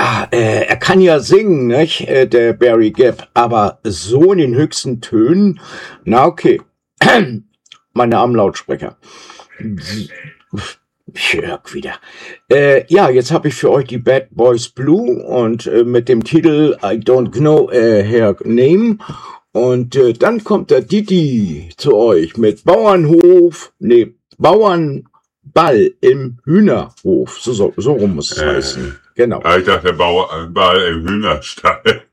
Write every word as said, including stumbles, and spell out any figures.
ja, äh, er kann ja singen, nicht, äh, der Barry Gibb, aber so in den höchsten Tönen, na okay, meine armen Lautsprecher. Jörg wieder. Äh, ja, jetzt habe ich für euch die Bad Boys Blue und äh, mit dem Titel I Don't Know äh, Her Name. Und äh, dann kommt der Didi zu euch mit Bauernhof, nee, Bauernball im Hühnerhof. So, so, so rum muss es Äh, heißen. Genau. Ich dachte, der Bauer, Ball im Hühnerstall.